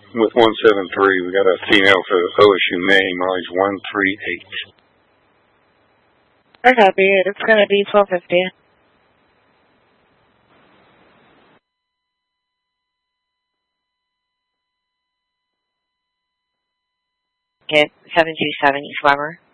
with 173. We got a female for OSU May, mileage 138. I copy. It's going to be 1250. Okay, 727 East Weber.